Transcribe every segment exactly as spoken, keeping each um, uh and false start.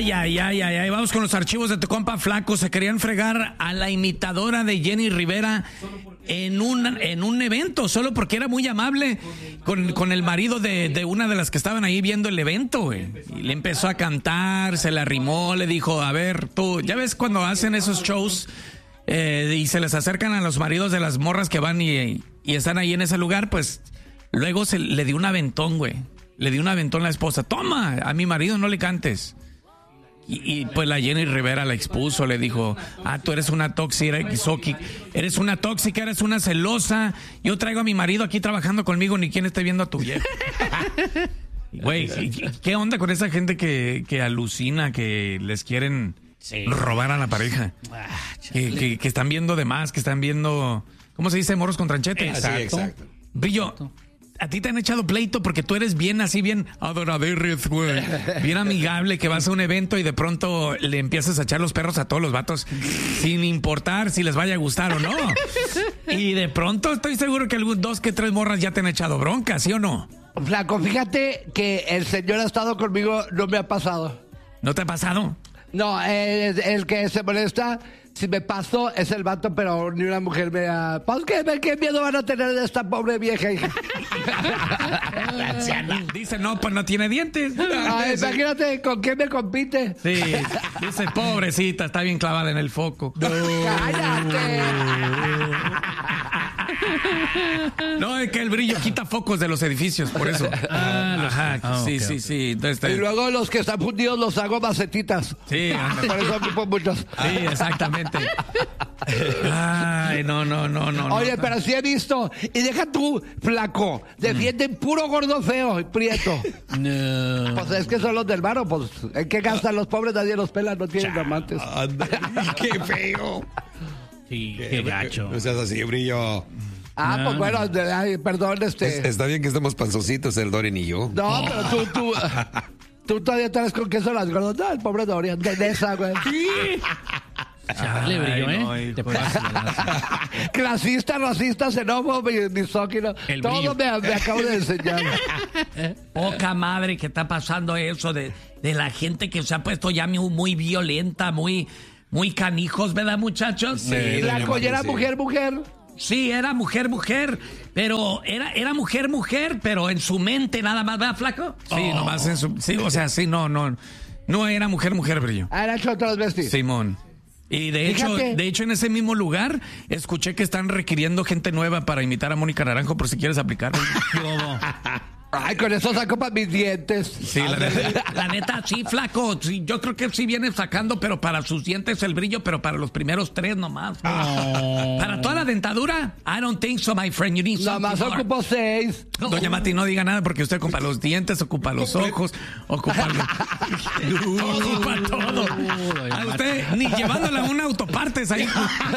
Ay, ay, ay, ay, ay. Vamos con los archivos de tu compa Flaco. Se querían fregar a la imitadora de Jenny Rivera en un, en un evento, solo porque era muy amable con, con el marido de, de una de las que estaban ahí viendo el evento, güey. Y le empezó a cantar, se le arrimó, le dijo, a ver, tú, ya ves cuando hacen esos shows eh, y se les acercan a los maridos de las morras que van y, y están ahí en ese lugar, pues luego se le dio un aventón, güey. Le dio un aventón a la esposa. Toma, a mi marido no le cantes. Y, y pues la Jenny Rivera la expuso, le dijo, ah, tú eres una tóxica, eres una tóxica, eres una celosa. Yo traigo a mi marido aquí trabajando conmigo, ni quien esté viendo a tu vieja. Güey, ¿qué onda con esa gente que, que alucina, que les quieren sí. robar a la pareja? Que, que, que están viendo de más, que están viendo, ¿cómo se dice? Morros con tranchete. Exacto. Sí, exacto. Brillo. A ti te han echado pleito porque tú eres bien así, bien adoraderes, güey. Bien amigable, que vas a un evento y de pronto le empiezas a echar los perros a todos los vatos sin importar si les vaya a gustar o no. Y de pronto estoy seguro que algún dos que tres morras ya te han echado bronca, ¿sí o no? Flaco, fíjate que el señor ha estado conmigo, no me ha pasado. ¿No te ha pasado? No, el, el que se molesta, si me pasó, es el vato, pero ni una mujer me ha... Pues, ¿qué, ¿qué miedo van a tener de esta pobre vieja? La anciana. Dice, no, pues no tiene dientes. Ay, imagínate, ¿con qué me compite? Sí, dice, pobrecita, está bien clavada en el foco. No. ¡Cállate! No, es que el brillo quita focos de los edificios, por eso. Ah, ajá, ah, sí, okay, sí, okay. sí. Entonces, y luego los que están fundidos los hago macetitas. Sí, por eso ocupo muchos. Sí, exactamente. Ay, no, no, no, no. Oye, no, pero sí he visto. Y deja tú, Flaco. Defienden mm. puro gordo feo y prieto. No. Pues es que son los del varo, pues. ¿En qué gastan los pobres? Nadie los pela, no tienen Chao, amantes. ¡Qué feo! Sí, qué, qué gacho. No seas así, Brillo. Ah, no. Pues bueno, ay, perdón, este... Es, está bien que estemos panzoncitos, el Dorian y yo. No, oh. pero tú, tú... Tú todavía traes con queso las gordas. No, el pobre Dorian, de esa, güey. Chale, Brillo, ¿eh? No, te clasista, racista, xenófobo, misógino. Todo me, me acabo de enseñar. Poca madre que está pasando eso de, de la gente que se ha puesto ya muy, muy violenta, muy, muy canijos, ¿verdad, muchachos? Sí, sí la collera sí. mujer, mujer. Sí, era mujer, mujer, pero era, era mujer, mujer, pero en su mente nada más, ¿verdad, Flaco? Sí, oh. nomás en su... Sí, o sea, sí, no, no, no era mujer, mujer, Brillo. Ah, era hecho transvesti. Simón. Y de hecho, Fíjate. de hecho, en ese mismo lugar, escuché que están requiriendo gente nueva para imitar a Mónica Naranjo, por si quieres aplicar. Ay, con eso saco para mis dientes. Sí, la neta, la neta, sí, Flaco. Sí, yo creo que sí viene sacando, pero para sus dientes el brillo, pero para los primeros tres nomás. Oh. Para toda la dentadura, I don't think so, my friend. You need nomás ocupo seis. Doña Mati, no diga nada porque usted ocupa los dientes, ocupa los ojos, ocupa, el... ocupa todo. A usted ni llevándola a un autopartes ahí.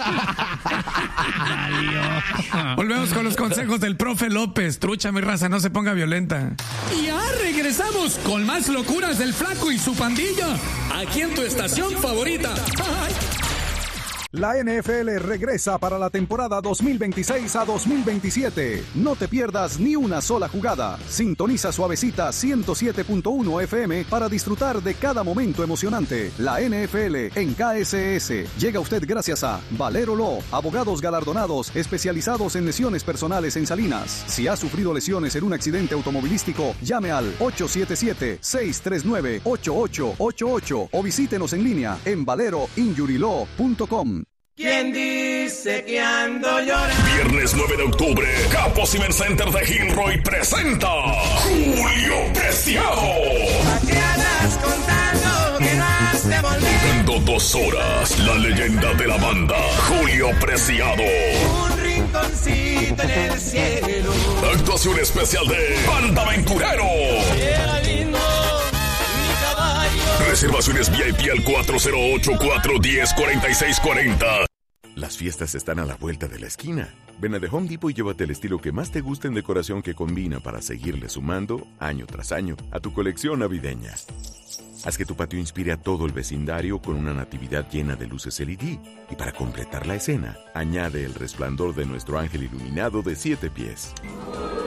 Volvemos con los consejos del profe López. Trucha, mi raza, no se ponga violenta. Y ya regresamos con más locuras del Flaco y su pandilla. Aquí en tu estación favorita. Ay. La N F L regresa para la temporada dos mil veintiséis a dos mil veintisiete. No te pierdas ni una sola jugada. Sintoniza Suavecita ciento siete punto uno F M para disfrutar de cada momento emocionante. La N F L en K S S. Llega a usted gracias a Valero Law, abogados galardonados especializados en lesiones personales en Salinas. Si ha sufrido lesiones en un accidente automovilístico, llame al ocho siete siete, seis tres nueve, ocho ocho ocho ocho o visítenos en línea en valero injury law punto com. ¿Quién dice que ando llorando? Viernes nueve de octubre, Capo Cibercenter de Gilroy presenta Julio Preciado. ¿A qué andas contando que no has de volver? Jugando dos horas, la leyenda de la banda, Julio Preciado. Un rinconcito en el cielo. Actuación especial de Banda Aventurero. Era lindo mi caballo. Reservaciones V I P al cuatro cero ocho, cuatro uno cero, cuatro seis cuatro cero. Las fiestas están a la vuelta de la esquina. Ven a The Home Depot y llévate el estilo que más te guste en decoración que combina para seguirle sumando, año tras año, a tu colección navideña. Haz que tu patio inspire a todo el vecindario con una natividad llena de luces L E D. Y para completar la escena, añade el resplandor de nuestro ángel iluminado de siete pies.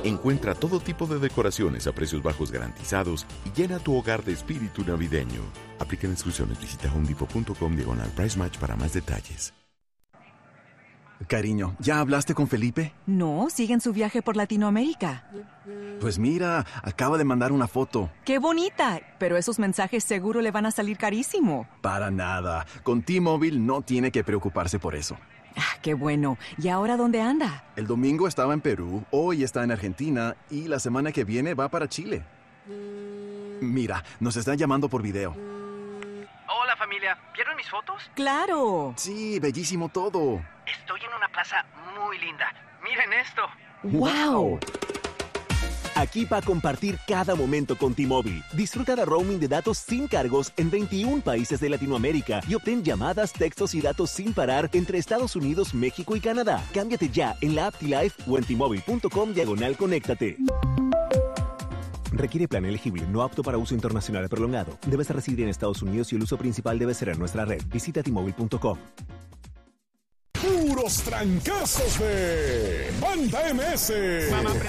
Encuentra todo tipo de decoraciones a precios bajos garantizados y llena tu hogar de espíritu navideño. Aplican instrucciones. Visita home depot punto com diagonal price match para más detalles. Cariño, ¿ya hablaste con Felipe? No, siguen su viaje por Latinoamérica. Pues mira, acaba de mandar una foto. ¡Qué bonita! Pero esos mensajes seguro le van a salir carísimo. Para nada. Con T-Mobile no tiene que preocuparse por eso. Ah, qué bueno. ¿Y ahora dónde anda? El domingo estaba en Perú, hoy está en Argentina y la semana que viene va para Chile. Mira, nos están llamando por video. Hola familia, ¿vieron mis fotos? ¡Claro! Sí, bellísimo todo. Estoy en una plaza muy linda. Miren esto. ¡Wow! Aquí para compartir cada momento con T-Mobile. Disfruta de roaming de datos sin cargos en veintiún países de Latinoamérica y obtén llamadas, textos y datos sin parar entre Estados Unidos, México y Canadá. Cámbiate ya en la app T-Life o en T-Mobile punto com diagonal conéctate. Requiere plan elegible, no apto para uso internacional prolongado. Debes residir en Estados Unidos y el uso principal debe ser en nuestra red. Visita T Mobile punto com. Puros trancazos de Banda M S.